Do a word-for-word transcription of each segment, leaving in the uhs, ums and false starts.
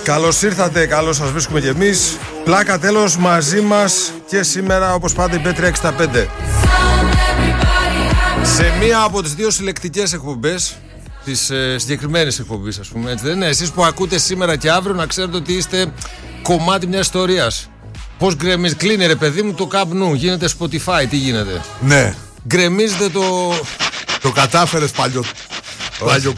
Καλώς ήρθατε, καλώς σας βρίσκουμε κι εμείς. Πλάκα τέλος μαζί μας και σήμερα όπως πάντα η Πέτρια εξήντα πέντε. Σε μία από τις δύο συλλεκτικές εκπομπές της ε, συγκεκριμένης εκπομπής, ας πούμε, έτσι δεν είναι? Εσείς που ακούτε σήμερα και αύριο να ξέρετε ότι είστε κομμάτι μιας ιστορίας. Πώς γκρεμίζει, κλείνει ρε παιδί μου το Camp Nou, γίνεται Spotify, τι γίνεται? Ναι. Γκρεμίζεται το... Το κατάφερες παλιό. Παλιό.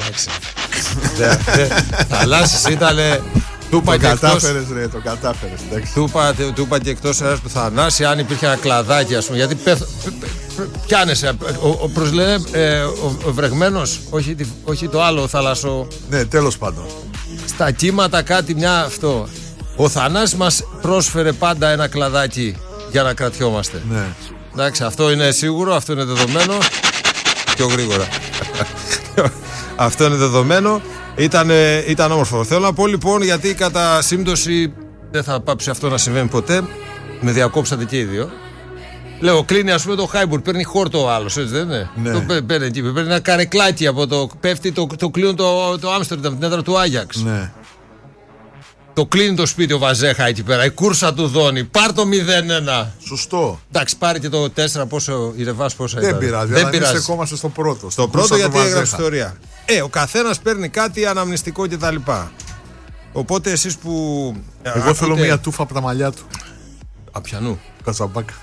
Θαλάσσης ήτανε... Το κατάφερες ρε, το κατάφερες. Του είπα και εκτός ένας που θα ανάσει αν υπήρχε ένα κλαδάκι, ας πούμε, γιατί πέθ... πιάνεσαι. Ο, ο, προς λένε, ε, ο, ο βρεγμένος, όχι, όχι το άλλο θαλασσό. Ναι, τέλος πάντων. Στα κύματα κάτι μια αυτό. Ο Θανάσης μας πρόσφερε πάντα ένα κλαδάκι για να κρατιόμαστε. Ναι. Εντάξει, αυτό είναι σίγουρο, αυτό είναι δεδομένο. Πιο γρήγορα. Αυτό είναι δεδομένο. Ήταν, ήταν όμορφο. Θέλω να πω λοιπόν, γιατί κατά σύμπτωση δεν θα πάψει αυτό να συμβαίνει ποτέ. Με διακόψατε και οι δύο. Λέω, κλείνει ας πούμε το Χάιμπουργκ, παίρνει χόρτο ο άλλος, έτσι δεν είναι? Ναι. Το παίρνει εκεί, παίρνει ένα καρεκλάκι από το. Πέφτει, το, το κλείνουν το, το Άμστερνταμ, την έδρα του Άγιαξ. Ναι. Το κλείνει το σπίτι ο Βαζέχα εκεί πέρα. Η κούρσα του δώνει. Πάρ το μηδέν ένα. Σωστό. Εντάξει, πάρει και το τέσσερα, πόσο η Ρεβάς πόσα δεν ήταν. Πειράζει, δεν πειράζει. Είσαι ακόμα στο πρώτο. Στο πρώτο γιατί έγραψε ιστορία. Ε, ο καθένας παίρνει κάτι αναμνηστικό κτλ. Οπότε εσείς που. Εγώ ακούτε... θέλω μία τούφα από τα μαλλιά του. Απιανού. Καζαμπάκα.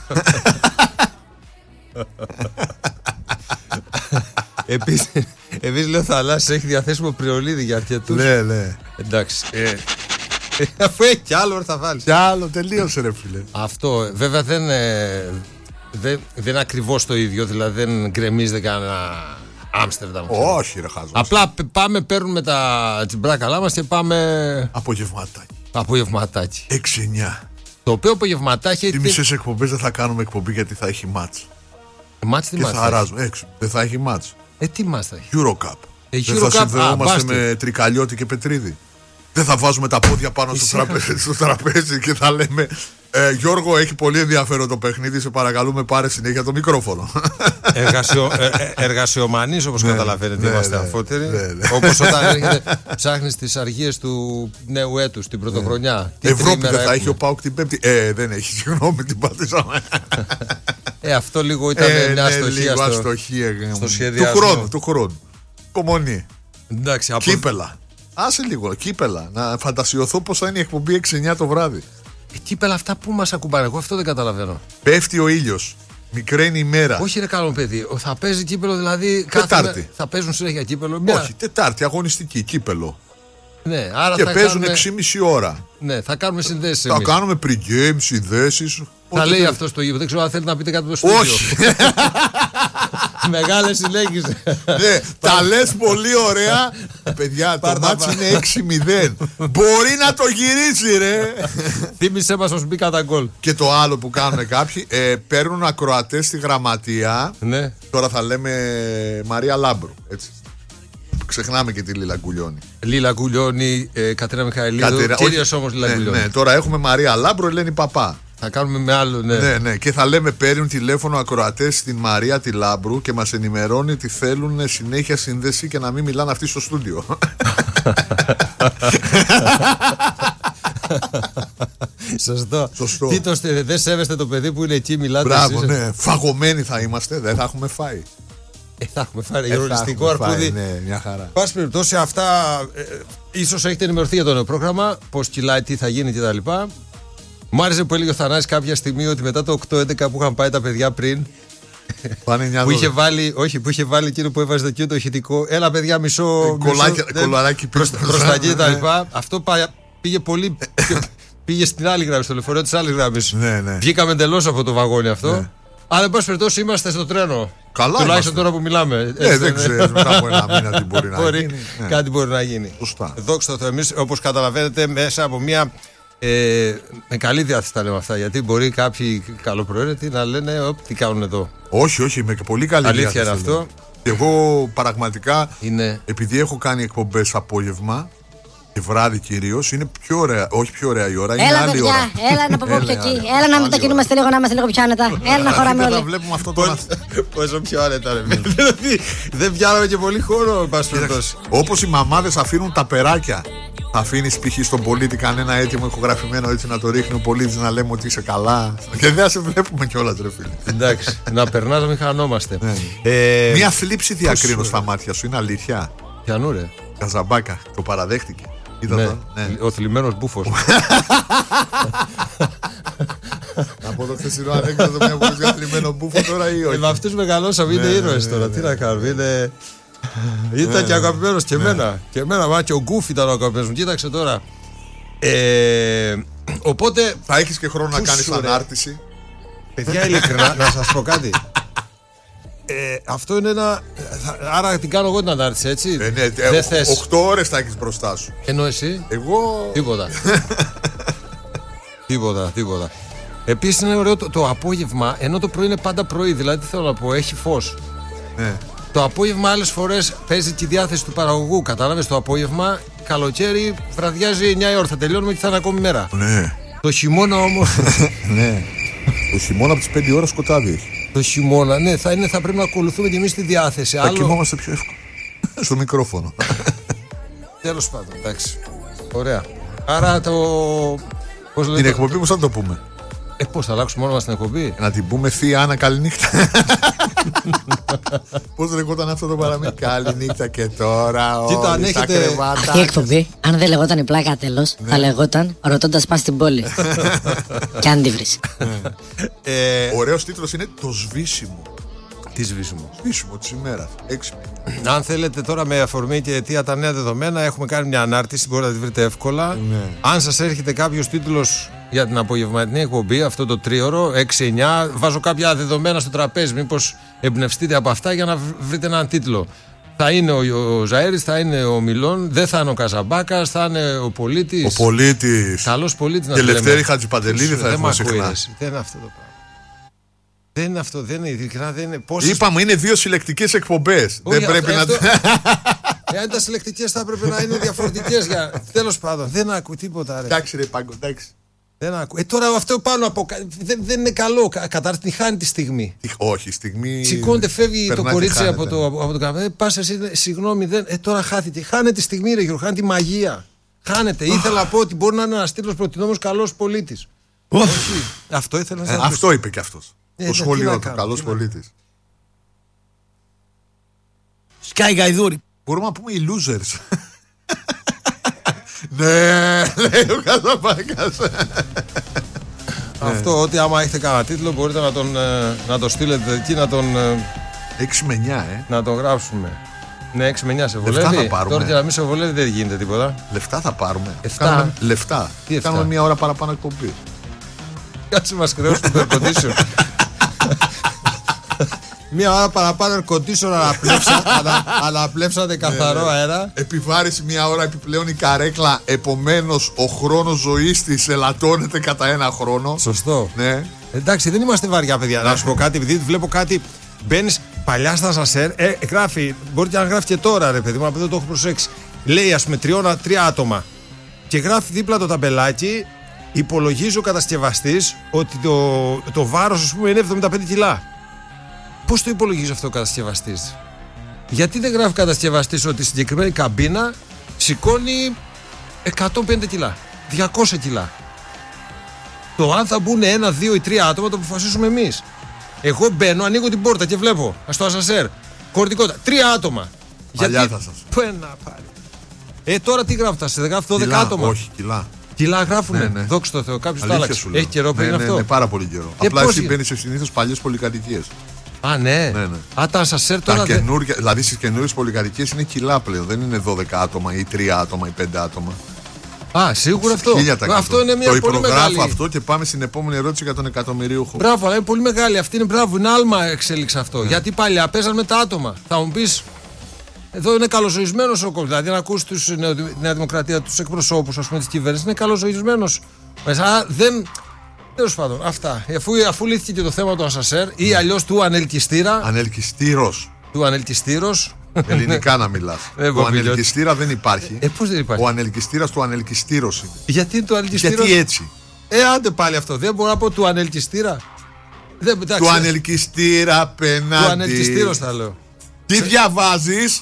Επίσης, επίσης λέω Θαλάσσης έχει διαθέσιμο πριολίδι για αρκετούς. Ναι, ναι. Εντάξει. Ε, αφού έχει κι άλλο θα βάλεις. Κι άλλο, τελείωσε ρε φίλε. Αυτό βέβαια δεν, ε, δεν, δεν είναι ακριβώς το ίδιο. Δηλαδή δεν γκρεμίζεται κανένα Άμστερνταμ. Όχι ρε χάζω. Απλά πάμε, παίρνουμε τα τσιμπρά καλά μας και πάμε. Απογευματάκι. Απογευματάκι. έξι εννιά. Το οποίο απογευματάκι. Τι μισές εκπομπές δεν θα κάνουμε εκπομπή γιατί θα έχει μάτς. Μάτς τι και μάτς? θα αράζουμε έξω. Δεν θα έχει μάτς. Ε, τι μάτς θα έχει? Eurocup. Ε, δεν Euro θα συνδεόμαστε α, με Τρικαλιώτη και Πετρίδη. Δεν θα βάζουμε τα πόδια πάνω στο τραπέζι, στο τραπέζι και θα λέμε ε, Γιώργο, έχει πολύ ενδιαφέρον το παιχνίδι. Σε παρακαλούμε, πάρε συνέχεια το μικρόφωνο. Εργασιο, ε, ε, εργασιομανείς όπως ναι, καταλαβαίνετε ναι, είμαστε ναι, αφότεροι ναι, ναι. Όπως όταν έρχεται, ψάχνεις τις αργίες του νέου έτους, την πρωτοχρονιά. Ναι. Ευρώπη δεν θα έχουμε. Έχει ο ΠΑΟΚ την Πέμπτη? Ε, δεν έχει, συγγνώμη, την πατήσαμε. Ε, αυτό λίγο ήταν ε, μια ναι, αστοχία λίγο στο, αστοχία, στο σχεδιασμό. Του χρόνου, του χρόνου. Υπομονή. Εντάξει, από... Κύπελα. Άσε λίγο, κύπελα. Να φαντασιωθώ πως θα είναι η εκπομπή έξι εννιά το βράδυ. Ε, κύπελα αυτά που μας ακουμπάνε, εγώ αυτό δεν καταλαβαίνω. Πέφτει ο ήλιος. Μικραίνει η μέρα. Όχι, ρε καλό παιδί. Θα παίζει κύπελο δηλαδή. Τετάρτη. Κάθε... Θα παίζουν συνέχεια κύπελο. Μια... Όχι, Τετάρτη, αγωνιστική, κύπελο. Ναι, άρα και θα παίζουν κάνουμε... έξι και μισή ώρα. Ναι, θα κάνουμε συνδέσεις. Θα εμείς. κάνουμε pre-game, συνδέσεις. Θα λέει αυτό στο γήπεδο. Δεν ξέρω αν θέλετε να πείτε κάτι από το στούντιο. Όχι. Μεγάλη συλλέγγιση. Ναι, τα λες πολύ ωραία. Παιδιά, το μάτσι είναι έξι μηδέν. Μπορεί να το γυρίσει, ρε. Θύμησέ μας ως μπήκα τα γκολ. Και το άλλο που κάνουν κάποιοι, ε, παίρνουν ακροατές στη γραμματεία. Ναι. Τώρα θα λέμε Μαρία Λάμπρου. Έτσι. Ξεχνάμε και τη Λίλα Γκουλιώνη. Λίλα Γκουλιώνη, ε, Κατρίνα Μιχαηλίδου. Κατέρα... Κύριος όμως Λίλα ναι, Γκουλιώνη. Ναι, τώρα έχουμε Μαρία Λάμπρου, Ελένη Παπά. Θα κάνουμε με άλλο, ναι. Ναι, ναι. Και θα λέμε παίρνουν τηλέφωνο ακροατές στην Μαρία τη Λάμπρου και μας ενημερώνει ότι θέλουν συνέχεια σύνδεση και να μην μιλάνε αυτοί στο στούντιο. Σωστό. Σωστό. Τι το στε, δεν σέβεστε το παιδί που είναι εκεί, μιλάτε. Μπράβο, εσείς. Ναι. Φαγωμένοι θα είμαστε, δεν θα έχουμε φάει. Ε, θα έχουμε φάει ε, ηρωνιστικό αρκούδι. Ναι, μια χαρά. Πάση περιπτώσει, αυτά ε, ίσως έχετε ενημερωθεί για το νέο πρόγραμμα, πώς κυλάει, τι θα γίνει κτλ. Μου άρεσε που έλεγε ο Θανάσης κάποια στιγμή ότι μετά το οκτώ έντεκα που είχαν πάει τα παιδιά πριν. Πάνε που είχε βάλει, όχι, που είχε βάλει εκείνο που έβαζε το το ηχητικό. Έλα, παιδιά, μισό. Κολαράκι πίσω. Προς τα εκεί κτλ. Αυτό πήγε πολύ. Πήγε στην άλλη γραμμή, στο λεωφορείο τη άλλη γραμμή. Ναι, ναι. Βγήκαμε εντελώς από το βαγόνι αυτό. Ναι. Αλλά εν πάση περιπτώσει είμαστε στο τρένο. Καλά. Τουλάχιστον τώρα που μιλάμε. Ναι, δεν ξέρεις μετά από ένα μήνα τι μπορεί να γίνει. Κάτι μπορεί να γίνει. Σωστά. Δόξα τω Θεώ, εμείς όπως καταλαβαίνετε μέσα από μια. Ε, με καλή διάθεση τα λέμε αυτά. Γιατί μπορεί κάποιοι καλοπροαίρετοι να λένε οπ, τι κάνουν εδώ. Όχι, όχι, με πολύ καλή αλήθεια διάθεση. Αλήθεια είναι αυτό. Και εγώ πραγματικά είναι... επειδή έχω κάνει εκπομπές απόγευμα και βράδυ κυρίως, είναι πιο ωραία. Όχι πιο ωραία η ώρα, είναι έλα, άλλη παιδιά, ώρα. Έλα να πω πιο εκεί. Έλα να μετακινούμαστε λίγο, να είμαστε λίγο πιο άνετα. Έλα να χωράμε όλοι. Βλέπουμε αυτό το πόσο πιο άνετα, ρε. Δεν πιάναμε και πολύ χώρο, εν πάση περιπτώσει. Όπως οι μαμάδες αφήνουν τα περάκια Αφήνεις π.χ. στον πολίτη κανένα έτοιμο ηχογραφημένο έτσι να το ρίχνει ο πολίτης να λέμε ότι είσαι καλά. Και δεν σε βλέπουμε κιόλας, ρε φίλε. Εντάξει, να περνάς να μην χανόμαστε. Ναι. Ε, Μία θλίψη διακρίνω πώς, στα μάτια σου, είναι αλήθεια. Πιανού ρε. Καζαμπάκα, το παραδέχτηκε. Είδα Ναι, το, ναι. ο θλιμμένος μπούφος. Από το χθεσινό ανέκδοτο μια πολύ θλιμμένο μπούφο τώρα ή όχι. Ε, με αυτούς μεγαλώσαμε, είναι Ναι, ήρωες ναι, τώρα. ναι, Τι ναι. να κάνουμε, είναι. Ήταν και αγαπημένος και εμένα. Και εμένα, μα και ο Γκούφ ήταν ο αγαπημένος μου. Κοίταξε τώρα. Ε, οπότε, Θα έχεις και χρόνο να Πού κάνεις σου, ρε. ανάρτηση. παιδιά, ειλικρινά, να σας πω κάτι. Ε, αυτό είναι ένα. θα- Άρα την κάνω εγώ την ανάρτηση, έτσι. Ε, ναι, Δεν θες. οκτώ ώρες θα έχεις μπροστά σου. Ενώ εσύ. Εγώ. Τίποτα. τίποτα, τίποτα. Επίσης είναι ωραίο το, το απόγευμα, ενώ το πρωί είναι πάντα πρωί, δηλαδή τι θέλω να πω, έχει φως. Ναι. Το απόγευμα άλλες φορές παίζει και η διάθεση του παραγωγού. Κατάλαβες, το απόγευμα, καλοκαίρι, βραδιάζει εννιά η ώρα, θα τελειώνουμε και θα είναι ακόμη μέρα. Ναι. Το χειμώνα όμως, Ναι. Το χειμώνα από τις πέντε ώρες σκοτάδι έχει. το χειμώνα, ναι, θα, είναι, θα πρέπει να ακολουθούμε και εμείς τη διάθεση. Θα Άλλο, κοιμόμαστε πιο εύκολα. Στο μικρόφωνο. τέλος πάντων, εντάξει. Ωραία. Άρα το. Πώς Την λέτε, εκπομπή πώς θα το πούμε. ε, πώς θα αλλάξουμε μόνο μας την εκπομπή. Να την πούμε Θεία Άννα καληνύχτα. Πώς λεγόταν αυτό το παραμύθι. Καληνύχτα και τώρα Κοίτα, αν όλοι στα έχετε- κρεβάτα. Αυτή η εκπομπή, αν δεν λεγόταν η πλάκα τέλος, θα λεγόταν ρωτώντας πας στην πόλη. Και αν τη βρεις. Ε, Ο ωραίος τίτλος είναι Το σβήσιμο. τι σβήσουμε. Σβήσιμο της ημέρας. Έξι. Αν θέλετε τώρα με αφορμή και αιτία τα νέα δεδομένα, έχουμε κάνει μια ανάρτηση, μπορείτε να τη βρείτε εύκολα. Ναι. Αν σας έρχεται κάποιος τίτλος για την απογευματινή εκπομπή, αυτό το τρίωρο, έξι εννιά, βάζω κάποια δεδομένα στο τραπέζι, μήπως εμπνευστείτε από αυτά για να βρ- βρείτε έναν τίτλο. Θα είναι ο, ο Ζαέρης, θα είναι ο Μιλών, δεν θα είναι ο Καζαμπάκας, θα είναι ο Πολίτης. Ο πολίτης. Καλός πολίτης να Και το λέμε. Λευτέρη Χατζηπαντελίδη θα Δεν έχουμε μ' ακούει, συχνά. ρε, εσύ. Δεν είναι αυτό το πράγμα. Δεν είναι αυτό, δεν είναι, ειλικρινά δεν είναι. Πόσες... Είπαμε είναι δύο συλλεκτικές εκπομπές. Όχι, Δεν πρέπει να. αυτό- Εάν ήταν συλλεκτικές θα έπρεπε να είναι διαφορετικές για. Τέλος πάντων, δεν ακούει τίποτα. Ρε. Εντάξει, ρε Πάγκο, εντάξει. Δεν ακούει. Ε, τώρα αυτό πάνω από. κα- Δεν, δεν είναι καλό. Κα- Καταρχήν τη χάνει τη στιγμή. Τι- Όχι, στιγμή. Σηκώνεται, φεύγει το περνάει, κορίτσι χάνεται. από το, από, από το καφέ. Ε, πας εσύ, ε, συγγνώμη, δεν, ε, τώρα χάθηκε. Χάνεται τη στιγμή, ρε Γιώργο, χάνει τη μαγεία. Χάνεται. Ήθελα να πω ότι μπορεί να είναι ένα τίτλο προτινόμενο καλό πολίτη. Όχι. Αυτό ήθελα να Ε, σας πω. Αυτό είπε και αυτός. Ε, Το τι να σχολείο του, κάνω, καλός τι να- πολίτης. Σκάι Γαϊδούρη. Μπορούμε να πούμε οι losers. Ναι, λέει ο Καζαμπάκας. Αυτό ότι άμα έχετε κανένα τίτλο μπορείτε να τον, ε, να το στείλετε εκεί να τον, ε, έξι με εννιά, ε. να τον γράψουμε. Ναι, έξι με εννιά σε Λεφτά βολεύει. θα πάρουμε. Τώρα και να μην σε βολεύει δεν γίνεται τίποτα. Λεφτά θα πάρουμε. Εφτά. Κάνουμε λεφτά. Τι εφτά? Κάνουμε μία ώρα παραπάνω εκπομπή. Κάτσε μας χρεώσουν το air condition. Μία ώρα παραπάνω air condition αναπλέψα, ανα, αναπλέψατε καθαρό αέρα. Επιβάρηση μία ώρα επιπλέον η καρέκλα. Επομένως ο χρόνος ζωής της ελαττώνεται κατά ένα χρόνο. Σωστό. Ναι. Εντάξει, δεν είμαστε βαριά, παιδιά. Να σου πω κάτι, επειδή βλέπω κάτι. Μπαίνει παλιά στα σασέρ, ε, γράφει, μπορεί και να γράφει και τώρα, ρε παιδί μου, αλλά δεν το έχω προσέξει. Λέει, α πούμε, τριώνα, τρία άτομα. Και γράφει δίπλα το ταμπελάκι, υπολογίζει ο κατασκευαστής ότι το, το βάρος, ας πούμε, είναι εβδομήντα πέντε κιλά. Πώς το υπολογίζει αυτό ο κατασκευαστής? Γιατί δεν γράφει ο κατασκευαστής ότι η συγκεκριμένη καμπίνα σηκώνει εκατόν πενήντα κιλά, διακόσια κιλά? Το αν θα μπουν ένα, δύο ή τρία άτομα το αποφασίσουμε εμείς. Εγώ μπαίνω, ανοίγω την πόρτα και βλέπω στο ασανσέρ χωρητικότητα. Τρία άτομα. Παλιά θα σας. Πού να πάρει. Ε, τώρα τι γράφει, θα σε γράφει δώδεκα Κιλά, άτομα. όχι, κιλά. Κιλά γράφουνε. Ναι, ναι. Δόξα τω Θεώ, κάποιο το Αλήθεια άλλαξε. σου λέω. Έχει καιρό πριν ναι, αυτό. Ναι, ναι, πάρα πολύ καιρό. Ε, Απλά πώς εσύ γι- μπαίνεις σε συνήθως παλιές πολυκατοικίες. Α, ναι. Ναι, ναι. Α, τα ασανσέρ Τα τώρα. δεν- καινούργια, δηλαδή στις καινούριες πολυκατοικίες είναι κιλά πλέον. Δεν είναι δώδεκα άτομα ή τρία άτομα ή πέντε άτομα. Α, σίγουρα αυτό. χίλια τοις εκατό. Αυτό είναι μια το πολύ υπογράφω μεγάλη. αυτό και πάμε στην επόμενη ερώτηση για τον εκατομμυρίουχο. Μπράβο, αλλά είναι πολύ μεγάλη. Αυτή είναι μπράβο, είναι άλμα εξέλιξη αυτό. Ναι. Γιατί παλιά παίζαν με τα άτομα. Θα μου πει, εδώ είναι καλοζωισμένο ο κόσμο. Δηλαδή, να ακούσει τη Νέα Δημοκρατία, του εκπροσώπου τη κυβέρνηση, είναι καλοζωισμένο. Μέσα δεν. Τέλος πάντων, αυτά. Αφού, αφού λύθηκε και το θέμα του ασανσέρ ή αλλιώς του ανελκυστήρα. Ανελκυστήρος. Του ανελκυστήρος. Ελληνικά να μιλάς. Ε, Ο Βαπιλιώτη. ανελκυστήρα δεν υπάρχει. Ε, πώς δεν υπάρχει. Ο ανελκυστήρας του ανελκυστήρος είναι. Γιατί το ανελκυστήρα. Γιατί έτσι. Ε, άντε πάλι αυτό. Δεν μπορώ να πω του ανελκυστήρα. Δεν, εντάξει, Του ανελκυστήρα του πενάντι. ανελκυστήρος θα λέω. Τι διαβάζεις?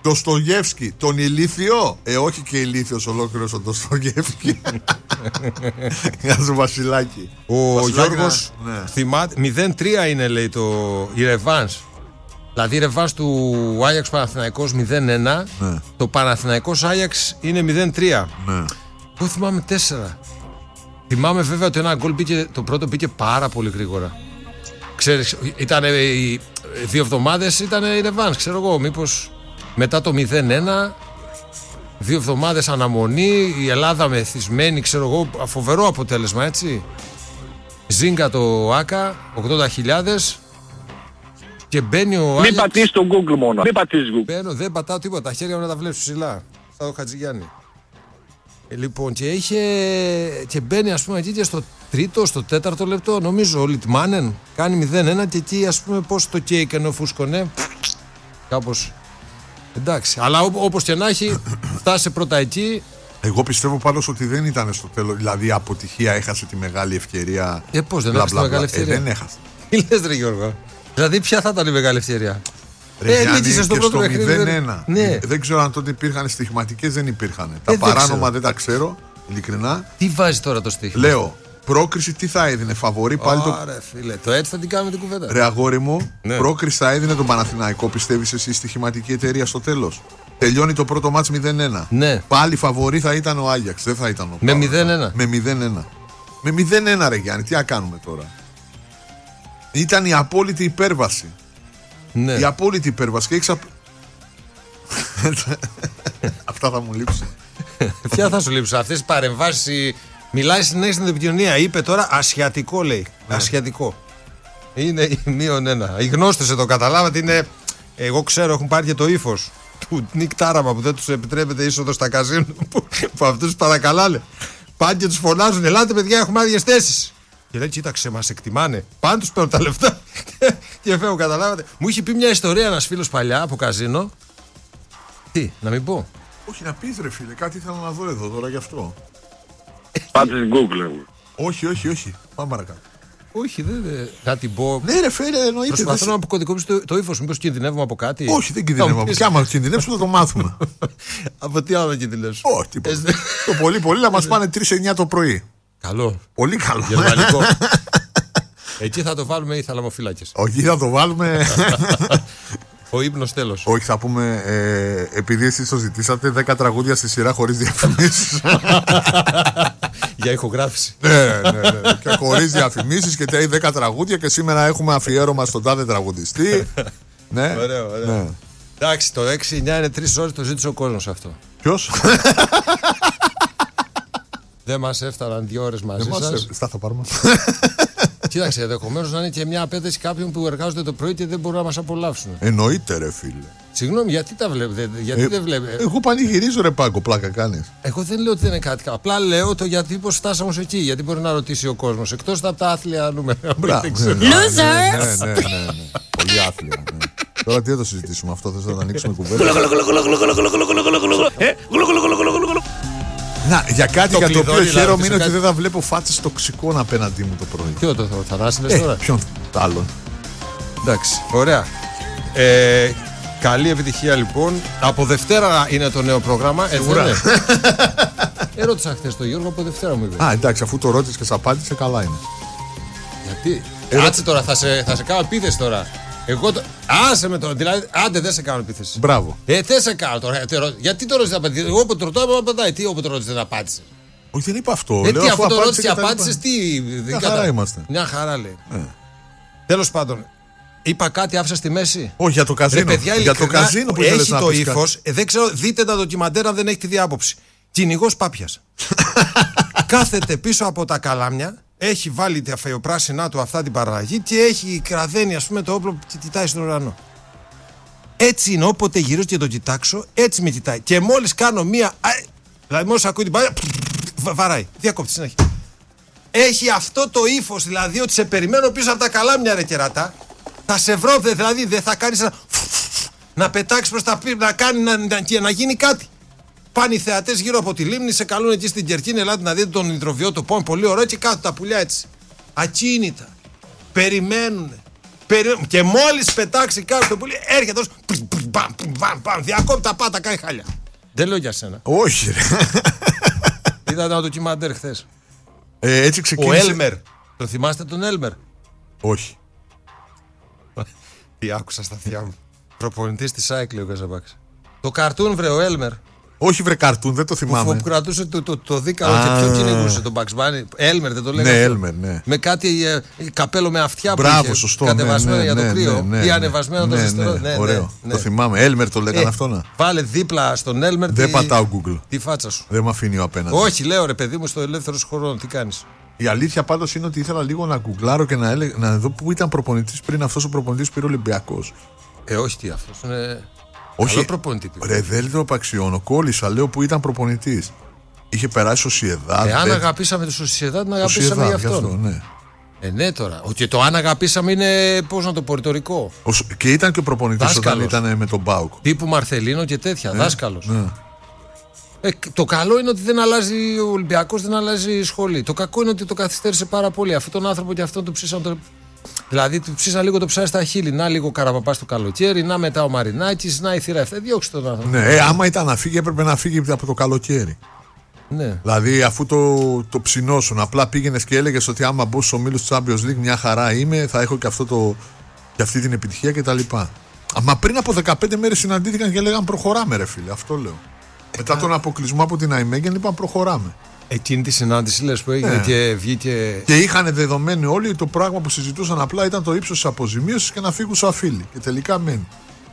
Ντοστογεύσκι, τον ηλίθιο. Ε, όχι και ηλίθιος ολόκληρος ο Ντοστογεύσκι. Γεια σου Βασιλάκη. Ο Βασιλάκη, Γιώργος ναι. θυμάται, μηδέν τρία είναι λέει το, η ρεβάνς. Δηλαδή η ρεβάνς του Άγιαξ Παναθηναϊκός μηδέν ένα, Ναι. το Παναθηναϊκός Άγιαξ είναι μηδέν τρία. Ναι. Εγώ θυμάμαι τέσσερα. Θυμάμαι βέβαια ότι ένα γκολ μπήκε, το πρώτο μπήκε πάρα πολύ γρήγορα. Ξέρεις, ήταν οι δύο εβδομάδες ήταν η ρεβάνς, ξέρω εγώ, μήπως μετά το μηδέν ένα, δύο εβδομάδες αναμονή, η Ελλάδα μεθυσμένη, ξέρω εγώ, φοβερό αποτέλεσμα, έτσι. Ζίγκα το Άκα, ογδόντα χιλιάδες και μπαίνει ο Μην Άγιαξ. πατήσεις το Google μόνο. Μην πατήσεις Google. Μπαίνω, δεν πατάω τίποτα, τα χέρια μου να τα βλέπεις ψηλά. Σαν το Χατζηγιάννη. Ε, λοιπόν, και είχε. Και μπαίνει, ας πούμε, εκεί και στο τρίτο, στο τέταρτο λεπτό, νομίζω, ο Λιτμάνεν κάνει μηδέν ένα και εκεί, ας πούμε, πώς το κέικ ενώ φούσκωνε. Κάπως. Εντάξει. Αλλά ό, όπως και να έχει, φτάσε πρώτα εκεί. Εγώ πιστεύω πάντως ότι δεν ήταν στο τέλος. Δηλαδή η αποτυχία έχασε τη μεγάλη ευκαιρία. Ε, πώς δεν Μπλα, έχασε τη μπλα, μεγάλη μπλα. ευκαιρία. Ε, δεν έχασε. Τι λες, ρε Γιώργο. Δηλαδή, ποια θα ήταν η μεγάλη ευκαιρία. Ρε, Ε, Γιάννη, νίκησε στο και πρώτο στο παιχνίδι, μηδέν δεν- ένα. Ναι. Δεν ξέρω αν τότε υπήρχαν στοιχηματικές, δεν υπήρχαν. Τα δεν παράνομα ξέρω. δεν τα ξέρω, ειλικρινά. Τι βάζει τώρα το στοίχημα. Λέω, πρόκριση τι θα έδινε, φαβορί πάλι το. Ωραία, φίλε. Το έτσι θα την κάνουμε την κουβέντα. Ρε αγόρι μου, Ναι. πρόκριση θα έδινε τον Παναθηναϊκό, πιστεύεις εσύ, η στοιχηματική εταιρεία στο τέλος. Τελειώνει το πρώτο μάτς μηδέν ένα. Ναι. Πάλι φαβορί θα ήταν ο Άγιαξ, δεν θα ήταν ο Με Πάο. μηδέν ένα. Με μηδέν ένα. Με μηδέν ένα, ρε Γιάννη, τι να κάνουμε τώρα. Ήταν η απόλυτη υπέρβαση. Ναι. Η απόλυτη υπέρβαση. Και έχεις απ- Αυτά θα μου λείψουν. Ποια θα σου λείψουν αυτές οι παρεμβάσεις. Μιλάει συνέχεια στην επικοινωνία. Είπε τώρα ασιατικό, λέει. Ασιατικό. Είναι η μείον ένα. Οι γνώστες εδώ καταλάβατε είναι. Εγώ ξέρω, έχουν πάρει και το ύφος του Νικ Τάραμα που δεν τους επιτρέπεται είσοδο στα καζίνο. Που, που αυτούς παρακαλάνε. Πάνε και τους φωνάζουν. Ελάτε, παιδιά, έχουμε άδειες θέσεις. Και λέει, κοίταξε, μας εκτιμάνε. Πάνε τους παίρνουν τα λεφτά. Και φεύγουν, καταλάβατε. Μου είχε πει μια ιστορία ένας φίλος παλιά από καζίνο. Τι, να μην πω. Όχι, να πεις ρε φίλε, κάτι ήθελα να δω εδώ τώρα γι' αυτό. Πάτησες Google. Όχι, όχι, όχι. Πάμε παρακάτω. Όχι, δεν. δεν- Να την πω. Ναι, ρε φίλε, εννοείται. Προσπαθώ δεν να σε- αποκωδικοποιήσω το, το ύφος. Μήπως κινδυνεύουμε από κάτι. Όχι, δεν κινδυνεύουμε. Και άμα κινδυνεύσουμε θα το μάθουμε. Από τι άλλο κινδυνεύσουμε. Όχι, τίποτα. Ε, Το πολύ πολύ να μας πάνε τρεις εννιά το πρωί. Καλό. Πολύ καλό. Γερμανικό. Εκεί θα το βάλουμε οι θαλαμοφύλακες. Όχι, θα το βάλουμε. Ο ύπνος τέλος. Όχι, θα πούμε, ε, επειδή εσείς το ζητήσατε, δέκα τραγούδια στη σειρά χωρίς διαφημίσεις. Για ηχογράφηση. Ναι, ναι, ναι. Και χωρίς διαφημίσεις και τα δέκα τραγούδια και σήμερα έχουμε αφιέρωμα στον τάδε τραγουδιστή. Ναι. Ωραίο, ωραίο. Ναι. Εντάξει, το έξι εννιά είναι τρεις ώρες, το ζήτησε ο κόσμος αυτό. Ποιος? Δεν μας έφταναν δύο ώρες μαζί σας. Στά θα πάρουμε. Κοίταξε, ενδεχομένως να είναι και μια απέτηση κάποιων που εργάζονται το πρωί και δεν μπορούν να μας απολαύσουν. Εννοείται ρε φίλε. Συγγνώμη, γιατί τα βλέπετε, γιατί Ε, δεν βλέπετε. Εγώ πανηγυρίζω ρε Πάγκο, πλάκα κάνεις. Εγώ δεν λέω ότι δεν είναι κάτι. Απλά λέω το γιατί πώς φτάσαμε ως εκεί. Γιατί μπορεί να ρωτήσει ο κόσμος. Εκτός από τα άθλια νούμερα. Μπράβο, Δεν ναι, ξέρω. ναι, ναι, ναι, ναι, ναι. Πολύ άθλια. ναι. Τώρα τι θα το συζητήσουμε αυτό, θες να το ανοίξουμε κουβέντα. Να, για κάτι Το για το οποίο κλειδώνει, χαίρομαι δηλαδή, είναι σε ότι κάτι- δεν θα βλέπω φάτσες τοξικών απέναντί μου το πρωί. Ποιο το Θανάση λες Ε, τώρα. ποιον το άλλον. Εντάξει, ωραία. Ε, καλή επιτυχία λοιπόν. Από Δευτέρα είναι το νέο πρόγραμμα. Ε, Σίγουρα. δεν είναι. Ερώτησα χθες τον Γιώργο, από Δευτέρα μου είπε. Α, εντάξει, αφού το ρώτησε και σ' απάντησε, καλά είναι. Γιατί. Ερώ- Κάτσε τώρα, θα σε, θα σε κάνω επίθεση τώρα. Εγώ το. Άσε με τώρα. Δηλαδή, άντε δεν σε κάνω επίθεση. Μπράβο. Ε, δεν σε κάνω τώρα. Ε, τε- Γιατί το ρώτησε να απαντήσει. Εγώ που το ρωτάω, μου απαντάει. Τι όπου το ρώτησε να απάντησε. Όχι, δεν είπα αυτό. Ε, Λέω, τι, αφού αφού το απάντησε ρώτησε και και τα λοιπά. απάντησε, τι. Μια χαρά είμαστε. Μια χαρά λέει. Τέλος πάντων, είπα κάτι, άφησα στη μέση. Όχι, για το Ρε καζίνο. παιδιά, Για το ειλικρινά, καζίνο που ήθελες έχει να το πεις κάτι. ύφος. Ε, δεν ξέρω, δείτε τα ντοκιμαντέρ αν δεν έχετε δει άποψη. Κυνηγός Πάπιας. Κάθεται πίσω από τα καλάμια, έχει βάλει τα φεοπράσινά του αυτά την παραλλαγή και έχει κραδένει, ας πούμε, το όπλο και κοιτάει στον ουρανό. Έτσι είναι, όποτε γυρίζω και το κοιτάξω, έτσι με κοιτάει. Και μόλις κάνω μία. α, Δηλαδή, μόλις ακούει την πάγια, βα- βαράει. Διακόπτη συνέχεια. Έχει αυτό το ύφος, δηλαδή ότι σε περιμένω πίσω από τα καλάμια, ρε κερατά. Θα σε βρω, δε- δηλαδή δεν θα κάνεις ένα. Να πετάξει προς τα πίσω, να, κάνει, να, να, και να γίνει κάτι. Πάνε οι θεατές γύρω από τη λίμνη, σε καλούν εκεί στην Κερκίνη, ελάτε να δείτε τον Ινδροβιό, το πόν, πολύ ωραίο και κάτω τα πουλιά έτσι. Ακίνητα. Περιμένουνε. Περι... Και μόλις πετάξει κάτω το πουλί, έρχεται ως Μπαμ, μπαμ, μπαμ, διακόπτα πάτα, κάνει χάλια. Δεν λέω για σένα. Όχι, ρε. Είδα ένα ντοκιμαντέρ χθες. Ε, έτσι Ο ξεκίνησε. Έλμερ. Το θυμάστε τον Έλμερ? Όχι. Τι άκουσα στα αυτιά μου. Προπονητής της Άικλ ο Καζαμπάκης. Το καρτούν, βρε, ο Έλμερ. Όχι, βρε καρτούν, δεν το θυμάμαι. Που κρατούσε το, το, το δίκαλο και ποιον κυνηγούσε τον Bugs Bunny. Έλμερ, δεν το λέγανε? Ναι, Έλμερ, ναι. Με κάτι ε, καπέλο με αυτιά που Μπράβο, είχε σωστό. κατεβασμένο ναι, ναι, για το ναι, κρύο ναι, ναι, ή ναι. ανεβασμένο ναι, το ναι, ζεστό. ναι, Ναι, ωραίο. ναι, ναι. Το θυμάμαι. Έλμερ το λέγανε Ε, αυτό, να. Βάλε δίπλα στον Έλμερ. Δεν τη... πατάω Google. Τη φάτσα σου. Δεν με αφήνει ο απέναντι. Όχι, λέω ρε παιδί μου, στο ελεύθερο χρόνο, τι κάνεις? Η αλήθεια πάντως είναι ότι ήθελα λίγο να γκουγκλάρω και να, έλεγα, να δω πού ήταν προπονητής πριν αυτός ο προπονητής πήρε Ολυμπιακός. Ε, όχι, τι αυτός είναι. Όχι. Καλό προπονητή. Ρε, δεν το απαξιώνω. Κόλλησα, λέω που ήταν προπονητής. Είχε περάσει ο Σιεδάδ. Εάν αγαπήσαμε τη Σοσιεδάδ, την αγαπήσαμε γι' αυτόν. αυτό, ναι. Ε, ναι, τώρα. Και το αν αγαπήσαμε είναι, πώς να το πω, ρητορικό. Ο, και ήταν και ο προπονητής Δάσκαλος. όταν ήταν με τον Μπάουκ. Τύπου Μαρθελίνο και τέτοια. Ναι, Δάσκαλος. ναι. Ε, το καλό είναι ότι δεν αλλάζει ο Ολυμπιακός, δεν αλλάζει η σχολή. Το κακό είναι ότι το καθυστέρησε πάρα πολύ. Αυτόν τον άνθρωπο και αυτόν τον ψήσαν. Το... Δηλαδή, του ψήσαν λίγο το ψάρι στα χείλη. Να λίγο Καραπαπάς το καλοκαίρι, να μετά ο Μαρινάκης, να η θύρα εφτά. Διώξτε τον άνθρωπο. Ναι, ε, άμα ήταν να φύγει, έπρεπε να φύγει από το καλοκαίρι. Ναι. Δηλαδή, αφού το, το ψινόσουν, απλά πήγαινε και έλεγε ότι άμα μπω στου ομίλου του Champions League, μια χαρά είμαι, θα έχω και, αυτό το, και αυτή την επιτυχία κτλ. Μα πριν από δεκαπέντε μέρες συναντήθηκαν και λέγαν προχωράμε, ρε φίλε. Αυτό λέω. Ε, Μετά τον αποκλεισμό από την Αϊμέγεν, είπαν προχωράμε. Εκείνη τη συνάντηση λες που έγινε Ναι. και βγήκε. Και είχαν δεδομένοι όλοι το πράγμα που συζητούσαν απλά ήταν το ύψος της αποζημίωσης και να φύγουν σαν φίλοι. Και τελικά μένει.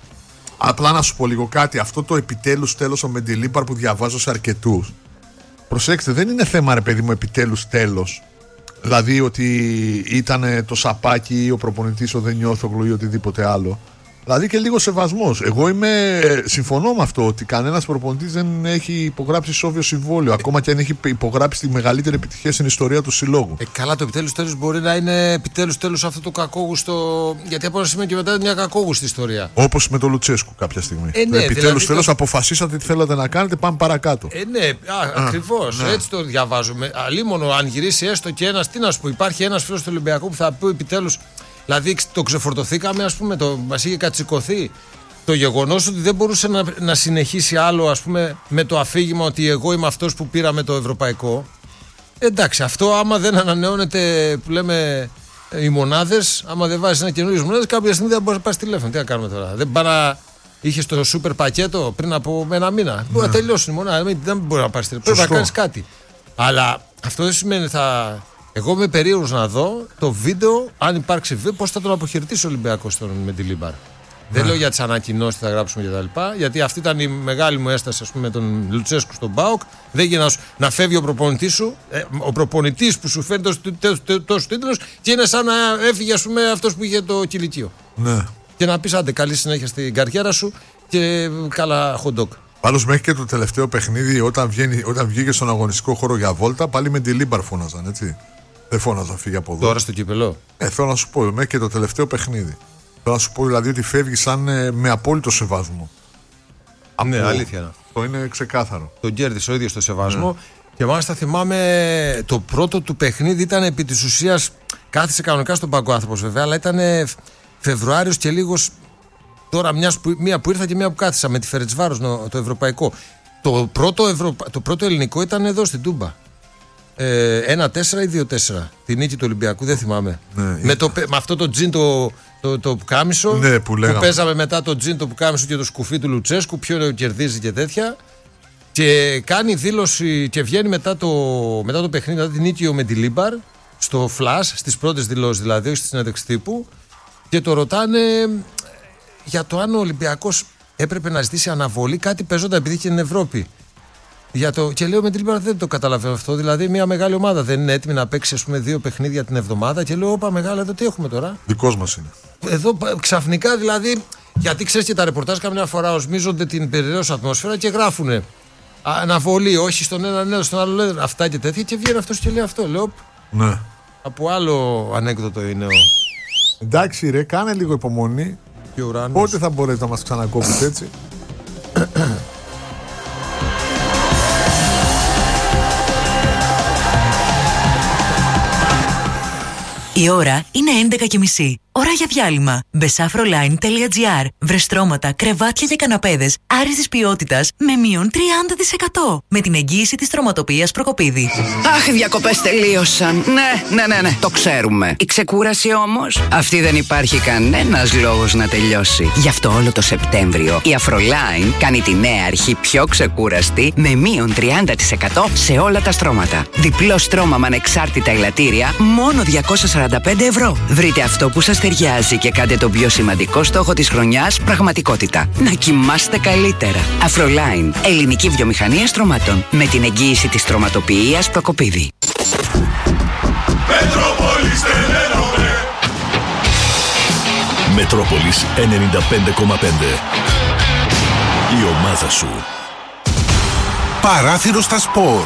Απλά να σου πω λίγο κάτι. Αυτό το επιτέλους τέλος ο Μεντιλίμπαρ που διαβάζω σε αρκετούς. Προσέξτε, δεν είναι θέμα ρε παιδί μου επιτέλους τέλος. Δηλαδή ότι ήταν το σαπάκι ή ο προπονητής ο Δενιώθογλου ή οτιδήποτε άλλο. Δηλαδή και λίγο σεβασμός. Εγώ είμαι, συμφωνώ με αυτό ότι κανένας προπονητής δεν έχει υπογράψει σόβιο συμβόλαιο. Ακόμα και αν έχει υπογράψει τη μεγαλύτερη επιτυχία στην ιστορία του συλλόγου. Ε, καλά, το επιτέλους τέλος μπορεί να είναι επιτέλους τέλος αυτό το κακόγουστο. Γιατί από ένα σημείο και μετά είναι μια κακόγουστη ιστορία. Όπως με τον Λουτσέσκου κάποια στιγμή. Ε, ναι, επιτέλους δηλαδή τέλος το... αποφασίσατε τι θέλατε να κάνετε, πάμε παρακάτω. Ε, ναι, ακριβώς. Ναι. Έτσι το διαβάζουμε. Αλίμονο, αν γυρίσει έστω και ένας, τι να σου πω, υπάρχει ένας φίλος του Ολυμπιακού που θα πει επιτέλους. Δηλαδή το ξεφορτωθήκαμε, ας πούμε, το, μας είχε κατσικωθεί. Το γεγονός ότι δεν μπορούσε να, να συνεχίσει άλλο, ας πούμε, με το αφήγημα ότι εγώ είμαι αυτός που πήραμε το ευρωπαϊκό. Εντάξει, αυτό άμα δεν ανανεώνεται, που λέμε, οι μονάδες, άμα δεν βάζεις ένα καινούριο μονάδες, κάποια στιγμή δεν μπορεί να πάρει τηλέφωνο. Τι να κάνουμε τώρα? Δεν πάρα. Είχε το σούπερ πακέτο πριν από ένα μήνα. Ναι. Μπορεί να τελειώσει η μονάδα. Δεν μπορεί να πάρει τηλέφωνο. Πρέπει να κάνει κάτι. Αλλά αυτό δεν σημαίνει θα. Εγώ είμαι περίεργος να δω το βίντεο, αν υπάρξει βίντεο, πώς θα τον αποχαιρετήσει ο Ολυμπιακός στον Μεντιλίμπαρ. Ναι. Δεν λέω για τις ανακοινώσεις που θα γράψουμε κτλ. Γιατί αυτή ήταν η μεγάλη μου έσταση, ας πούμε, με τον Λουτσέσκου στον ΠΑΟΚ. Δεν γίνεται να φεύγει ο προπονητής σου, ε, ο προπονητής που σου φέρνει τόσο τίτλους και είναι σαν να έφυγε, ας πούμε, αυτός που είχε το κηλικείο. Ναι. Και να πεις άντε, καλή συνέχεια στην καριέρα σου και καλά hot dog. Πάντως μέχρι και το τελευταίο παιχνίδι, όταν, βγαίνει, όταν βγήκε στον αγωνιστικό χώρο για βόλτα, πάλι με Μεντιλίμπαρ φώναζαν, έτσι. Δεν φώναζα φύγει από εδώ. Τώρα στο κύπελο. Ε, θέλω να σου πω, μέχρι και το τελευταίο παιχνίδι. Θέλω να σου πω δηλαδή ότι φεύγει σαν ε, με απόλυτο σεβασμό. Ναι, Από... αλήθεια. Το είναι ξεκάθαρο. Τον κέρδισε ο ίδιος το σεβασμό. Ναι. Και μάλιστα θυμάμαι το πρώτο του παιχνίδι ήταν επί της ουσίας. Κάθισε κανονικά στον πάγκο άνθρωπος βέβαια, αλλά ήταν Φεβρουάριος και λίγος. Τώρα μιας που, μία που ήρθα και μία που κάθισα με τη Φερετσβάρος το ευρωπαϊκό. Το πρώτο, ευρω... το πρώτο ελληνικό ήταν εδώ στην Τούμπα. Ε, ένα τέσσερα ή δύο τέσσερα. Τη νίκη του Ολυμπιακού, δεν θυμάμαι. Ναι, με, το, με αυτό το τζιν το, το, το πουκάμισο. Ναι, που, που παίζαμε μετά το τζιν το πουκάμισο και το σκουφί του Λουτσέσκου. Ποιο κερδίζει και τέτοια. Και κάνει δήλωση και βγαίνει μετά το, μετά το παιχνίδι, μετά την νίκη ο Μεντιλίμπαρ στο Flash, στις πρώτες δηλώσεις δηλαδή, όχι στη συνέντευξη τύπου. Και το ρωτάνε για το αν ο Ολυμπιακός έπρεπε να ζητήσει αναβολή. Κάτι παίζονταν επειδή είχε την Ευρώπη. Για το... Και λέω με την Λίμπαρα δεν το καταλαβαίνω αυτό. Δηλαδή, μια μεγάλη ομάδα δεν είναι έτοιμη να παίξει, ας πούμε, δύο παιχνίδια την εβδομάδα. Και λέω, όπα, μεγάλα, εδώ τι έχουμε τώρα. Δικός μας είναι. Εδώ ξαφνικά δηλαδή. Γιατί ξέρεις και τα ρεπορτάζ καμιά φορά οσμίζονται την περιραίωση ατμόσφαιρα και γράφουνε αναβολή, όχι στον ένα ναι, στον άλλο λένε αυτά και τέτοια. Και βγαίνει αυτό και λέει αυτό. Λέω, ναι. Από άλλο ανέκδοτο είναι ο. Εντάξει, ρε, κάνε λίγο υπομονή. Πότε θα μπορέσει να μας ξανακόψεις έτσι. Η ώρα είναι έντεκα και μισή. Ώρα για διάλειμμα. μπεσάφροline τελεία τζι άρ. Βρεστρώματα, κρεβάτια και καναπέδες άριστης ποιότητας με μείον τριάντα τοις εκατό. Με την εγγύηση της Στρωματοποιίας Προκοπίδη. Αχ, οι διακοπές τελείωσαν. Ναι, ναι, ναι, ναι, το ξέρουμε. Η ξεκούραση όμως, αυτή δεν υπάρχει κανένας λόγος να τελειώσει. Γι' αυτό όλο το Σεπτέμβριο η Afroline κάνει τη νέα αρχή πιο ξεκούραστη με μείον τριάντα τοις εκατό σε όλα τα στρώματα. Διπλό στρώμα με ανεξάρτητα ελαττήρια, μόνο διακόσια σαράντα πέντε ευρώ. Βρείτε αυτό που σας ταιριάζει και κάντε τον πιο σημαντικό στόχο της χρονιάς πραγματικότητα. Να κοιμάστε καλύτερα. Afroline, ελληνική βιομηχανία στρωμάτων. Με την εγγύηση της Στρωματοποιίας Προκοπίδη. Μετρόπολης ενενήντα πέντε κόμμα πέντε. Η ομάδα σου. Παράθυρο στα σπορ.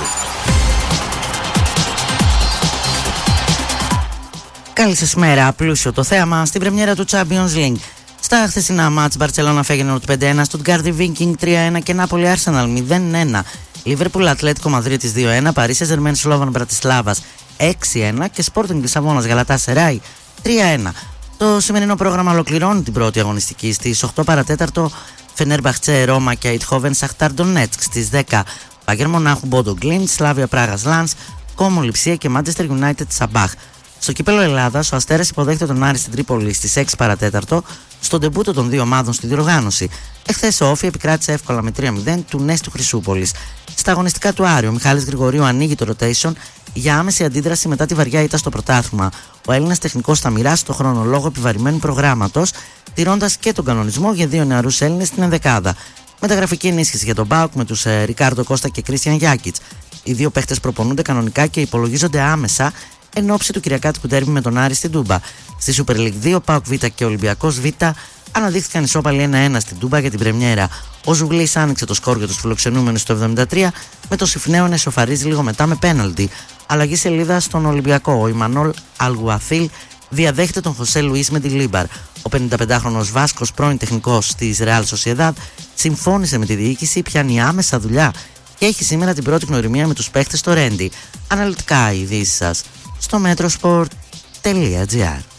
Καλή σας μέρα, πλούσιο το θέαμα στην πρεμιέρα του Champions League. Στα χθεσινά μάτς, Μπαρτσελώνα Φέγενορντ πέντε ένα, Στουτγκάρδι Βίκινγκ τρία ένα και Νάπολη Άρσεναλ μηδέν ένα. Λίβερπουλ Ατλέτικο Μαδρίτης δύο ένα, Παρίσι Σεν-Ζερμέν Σλόβαν Μπρατισλάβας έξι ένα και Σπόρτινγκ Λισαβόνας Γαλατάσεράι τρία ένα. Το σημερινό πρόγραμμα ολοκληρώνει την πρώτη αγωνιστική στις οκτώ παρατέταρτο. Φενέρμπαχτσε Ρώμα και Αιτχόβεν Σαχτάρ Ντονέτσκ στις δέκα. Μπάγερ Μονάχου Μπόντο Γκλίντ, Σλάβια Πράγας Λανς, Κόμο Λιψία και Manchester United Σαμπάχ. Στο κύπελλο Ελλάδας, ο Αστέρας υποδέχεται τον Άρη στην Τρίπολη στις έξι παρατέταρτο, στον ντεμπούτο των δύο ομάδων στη διοργάνωση. Εχθές ο Όφη επικράτησε εύκολα με τρία μηδέν του Νέστου Χρυσούπολης. Στα αγωνιστικά του Άρη, ο Μιχάλης Γρηγορίου ανοίγει το rotation για άμεση αντίδραση μετά τη βαριά ήττα στο πρωτάθλημα. Ο Έλληνας τεχνικός θα μοιράσει το χρόνο λόγω επιβαρημένου προγράμματος, τηρώντας και τον κανονισμό για δύο νεαρούς Έλληνες στην ενδεκάδα. Μεταγραφική ενίσχυση για τον ΠΑΟΚ με τους ε, Ρικάρντο Κώστα και Κρίστιαν Γιάκιτς. Οι δύο παίχτες προπονούνται κανονικά και υπολογίζονται άμεσα εν ώψη του κυριακάτικου ντέρμπι με τον Άρη στην Τούμπα. Στη Super League δύο, ΠΑΟΚ Β και Ολυμπιακός Β αναδείχθηκαν ισόπαλοι ένα ένα στην Τούμπα για την πρεμιέρα. Ο Ζουγλής άνοιξε το σκορ για τους φιλοξενούμενους στο εβδομήντα τρία, με το Συφνέο να ισοφαρίζει λίγο μετά με πέναλτι. Αλλαγή σελίδα στον Ολυμπιακό. Ο Ιμανόλ Αλγουαθίλ διαδέχεται τον Χωσέ Λουίς με τη Λίμπαρ. Ο πενηνταπεντάχρονος Βάσκος, πρώην τεχνικός της Ρεάλ Σοσιεδάδ, συμφώνησε με τη διοίκηση, πιάνει άμεσα δουλειά και έχει σήμερα την πρώτη γνωριμία με τους παίχτες στο Ρέντι. Αναλυτικά οι ειδήσεις σας στο μέτροσπορτ τελεία τζι άρ.